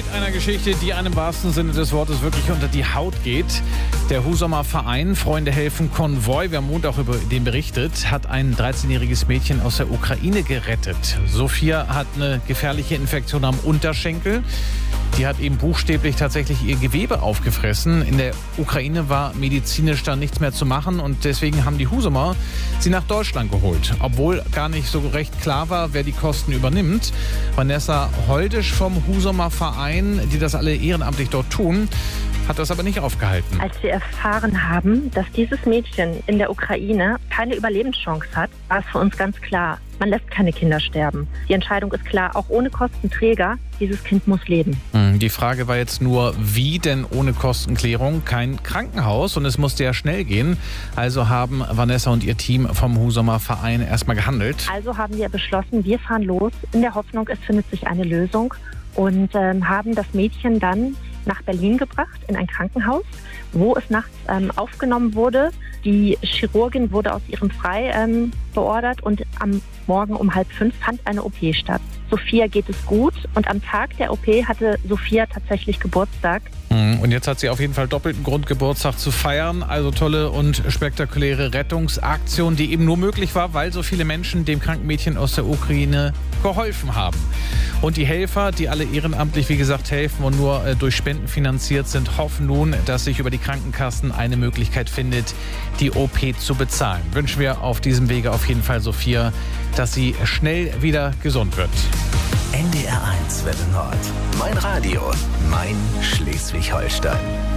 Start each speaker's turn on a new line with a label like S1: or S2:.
S1: Mit einer Geschichte, die einem im wahrsten Sinne des Wortes wirklich unter die Haut geht. Der Husumer Verein Freunde helfen Konvoi, wir haben Montag über den berichtet, hat ein 13-jähriges Mädchen aus der Ukraine gerettet. Sophia hat eine gefährliche Infektion am Unterschenkel. Die hat eben buchstäblich tatsächlich ihr Gewebe aufgefressen. In der Ukraine war medizinisch dann nichts mehr zu machen und deswegen haben die Husumer sie nach Deutschland geholt. Obwohl gar nicht so recht klar war, wer die Kosten übernimmt. Vanessa Holdisch vom Husumer Verein, die das alle ehrenamtlich dort tun, hat das aber nicht aufgehalten.
S2: Als wir erfahren haben, dass dieses Mädchen in der Ukraine keine Überlebenschance hat, war es für uns ganz klar, man lässt keine Kinder sterben. Die Entscheidung ist klar, auch ohne Kostenträger, dieses Kind muss leben.
S1: Die Frage war jetzt nur, wie denn ohne Kostenklärung? Kein Krankenhaus und es musste ja schnell gehen. Also haben Vanessa und ihr Team vom Husumer Verein erstmal gehandelt.
S2: Also haben wir beschlossen, wir fahren los in der Hoffnung, es findet sich eine Lösung und haben das Mädchen dann nach Berlin gebracht, in ein Krankenhaus, wo es nachts aufgenommen wurde. Die Chirurgin wurde aus ihrem Frei beordert und am Morgen um 4:30 fand eine OP statt. Sophia geht es gut und am Tag der OP hatte Sophia tatsächlich Geburtstag.
S1: Und jetzt hat sie auf jeden Fall doppelten Grund, Geburtstag zu feiern. Also tolle und spektakuläre Rettungsaktion, die eben nur möglich war, weil so viele Menschen dem kranken Mädchen aus der Ukraine geholfen haben. Und die Helfer, die alle ehrenamtlich, wie gesagt, helfen und nur durch Spenden finanziert sind, hoffen nun, dass sich über die Krankenkassen eine Möglichkeit findet, die OP zu bezahlen. Wünschen wir auf diesem Wege auf jeden Fall Sophia, dass sie schnell wieder gesund wird.
S3: NDR 1 Welle Nord. Mein Radio, mein Schleswig-Holstein.